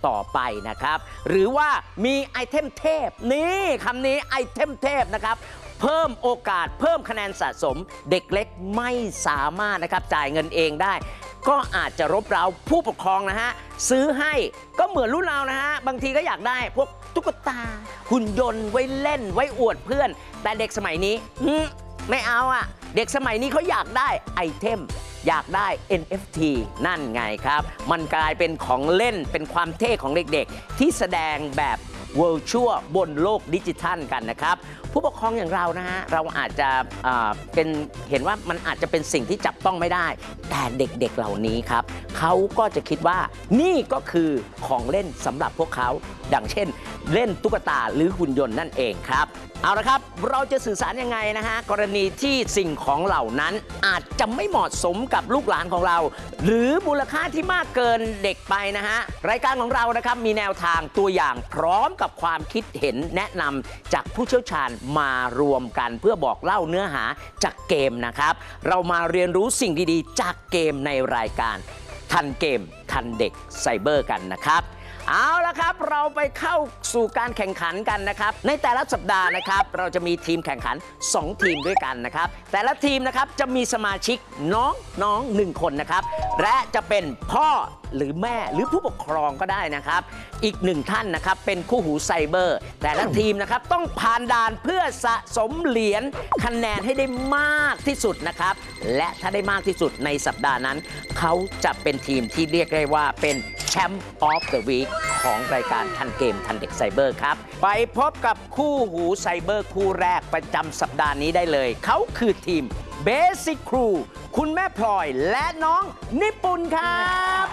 ต่อไปนะครับหรือว่ามีไอเทมเทพนี่คำนี้ไอเทมเทพนะครับเพิ่มโอกาสเพิ่มคะแนนสะสมเด็กเล็กไม่สามารถนะครับจ่ายเงินเองได้ก็อาจจะรบเร้าผู้ปกครองนะฮะซื้อให้ก็เหมือนรุ่นเรานะฮะบางทีก็อยากได้พวกตุ๊กตาหุ่นยนต์ไว้เล่นไว้อวดเพื่อนแต่เด็กสมัยนี้ไม่เอาอ่ะเด็กสมัยนี้เขาอยากได้ไอเทมอยากได้ NFT นั่นไงครับมันกลายเป็นของเล่นเป็นความเท่ของเด็กๆที่แสดงแบบ Virtual บนโลกดิจิทัลกันนะครับผู้ปกครองอย่างเรานะฮะเราอาจจะเห็นว่ามันอาจจะเป็นสิ่งที่จับต้องไม่ได้แต่เด็กๆเหล่านี้ครับเขาก็จะคิดว่านี่ก็คือของเล่นสำหรับพวกเขาดังเช่นเล่นตุ๊กตาหรือหุ่นยนต์นั่นเองครับเอาละครับเราจะสื่อสารยังไงนะฮะกรณีที่สิ่งของเหล่านั้นอาจจะไม่เหมาะสมกับลูกหลานของเราหรือมูลค่าที่มากเกินเด็กไปนะฮะรายการของเรานะครับมีแนวทางตัวอย่างพร้อมกับความคิดเห็นแนะนำจากผู้เชี่ยวชาญมารวมกันเพื่อบอกเล่าเนื้อหาจากเกมนะครับเรามาเรียนรู้สิ่งดีๆจากเกมในรายการทันเกมทันเด็กไซเบอร์กันนะครับเอาละครับเราไปเข้าสู่การแข่งขันกันนะครับในแต่ละสัปดาห์นะครับเราจะมีทีมแข่งขัน2ทีมด้วยกันนะครับแต่ละทีมนะครับจะมีสมาชิกน้อง1คนนะครับและจะเป็นพ่อหรือแม่หรือผู้ปกครองก็ได้นะครับอีก1ท่านนะครับเป็นคู่หูไซเบอร์แต่ละทีมนะครับต้องผ่านด่านเพื่อสะสมเหรียญคะแนนให้ได้มากที่สุดนะครับและถ้าได้มากที่สุดในสัปดาห์นั้นเขาจะเป็นทีมที่เรียกได้ว่าเป็นแชมป์ออฟเดอะวีคของรายการทันเกมทันเด็กไซเบอร์ครับไปพบกับคู่หูไซเบอร์คู่แรกประจำสัปดาห์นี้ได้เลยเขาคือทีม Basic Crew คุณแม่พลอยและน้องนิปุนครับ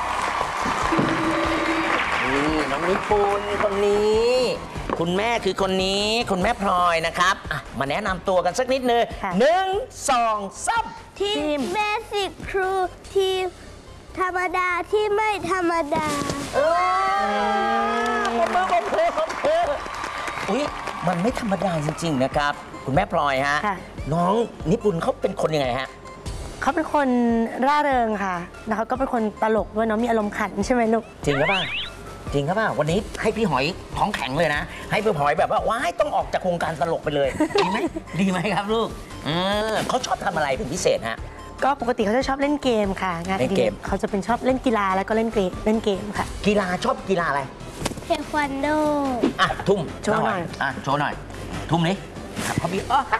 นี่น้องนิปุนคนนี้คุณแม่คือคนนี้คุณแม่พลอยนะครับมาแนะนำตัวกันสักนิดนึง1 2 3 ทีม Basic Crew ทีมธรรมดาที่ไม่ธรรมดาอุ๊ยมันไม่ธรรมดาจริงๆนะครับคุณแม่พลอยฮะน้องนิปุนเขาเป็นคนยังไงฮะเขาเป็นคนร่าเริงค่ะแล้วเขาก็เป็นคนตลกด้วยเนาะมีอารมณ์ขันใช่ไหมลูกจริงหรือเปล่าจริงครับป่ะวันนี้ให้พี่หอยท้องแข็งเลยนะให้พี่หอยแบบว่าว้ายต้องออกจากโครงการตลกไปเลยดีไหมดีไหมครับลูกเขาชอบทำอะไรเป็นพิเศษฮะก็ปกติเขาจะชอบเล่นเกมค่ะงานเกมเขาจะเป็นชอบเล่นกีฬาแล้วก็เล่นเกมค่ะกีฬาชอบกีฬาอะไรเทควันโดทุ่มโชว์หน่อยโชว์หน่อยทุ่มนี้ครับเขาพี่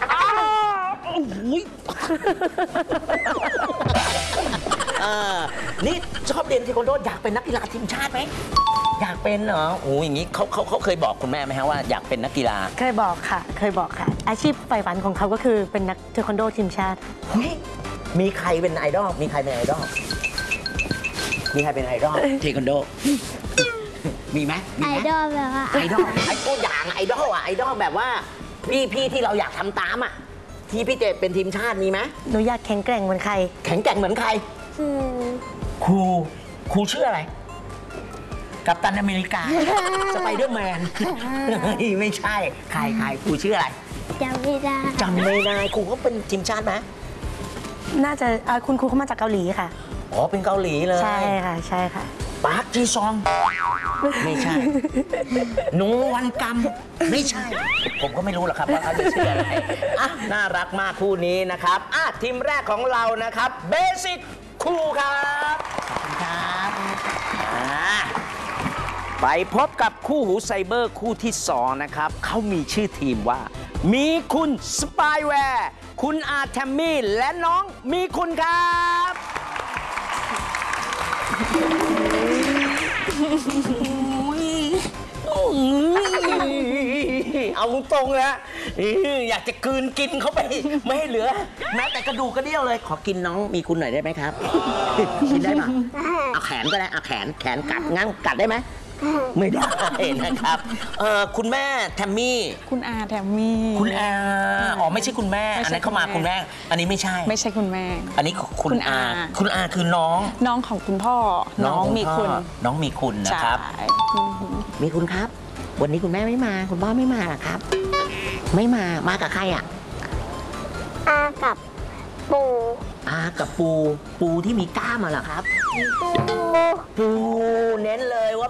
นี่ชอบเรียนเทควันโดอยากเป็นนักกีฬาทีมชาติไหมอยากเป็นเหรอโอ้อย่างนี้เขาเคยบอกคุณแม่ไหมฮะว่าอยากเป็นนักกีฬาเคยบอกค่ะอาชีพใฝ่ฝันของเขาก็คือเป็นนักเทควันโดทีมชาติมีใครเป็นไอดอลมีใครเป็นไอดอลเทควันโดมีไหมไอดอลแบบว่าไอดอลตัวอย่างไอดอลไอดอลแบบว่าพี่ที่เราอยากทำตามที่พี่เจเป็นทีมชาติมีไหมหนูอยากแข็งแกร่งเหมือนใครแข็งแกร่งเหมือนใครครูชื่ออะไรกัปตันอเมริกาสไปเดอร์แมนไม่ใช่ใครครูชื่ออะไรจำไม่ได้ครูเขาเป็นทีมชาติไหมน่าจะคุณครูเขามาจากเกาหลีค่ะอ๋อเป็นเกาหลีเลยใช่ค่ะปาร์คจีซองไม่ใช่หนูวันกรรมไม่ใช่ผมก็ไม่รู้หรอกครับว่าเขาจะชื่ออะไรน่ารักมากคู่นี้นะครับทีมแรกของเรานะครับเบสิกคู่ครับขอบคุณครับไปพบกับคู่หูไซเบอร์คู่ที่2นะครับเขามีชื่อทีมว่ามีคุณสปายแวร์คุณอาร์แทมมี่และน้องมีคุณครับเอาตรงนะอยากจะกลืนกินเข้าไปไม่ให้เหลือแม้แต่กระดูกกระเดี่ยวเลยขอกินน้องมีคุณหน่อยได้ไหมครับกินได้ไหมเอาแขนก็ได้เอาแขนกัดงั้นกัดได้ไหมไม่ได้นะครับคุณแม่แทมมี่คุณอาแทมมี่คุณอาไม่ใช่คุณแม่อันนั้นเข้ามาคุณแม่อันนี้ไม่ใช่คุณแม่อันนี้คุณอาคือน้องของคุณพ่อน้องมีคุณนะครับมีคุณครับวันนี้คุณแม่ไม่มาคุณพ่อไม่มาหรอครับไม่มากับใครอากับปูปูที่มีกล้ามเหรอครับปูเน้นเลยว่า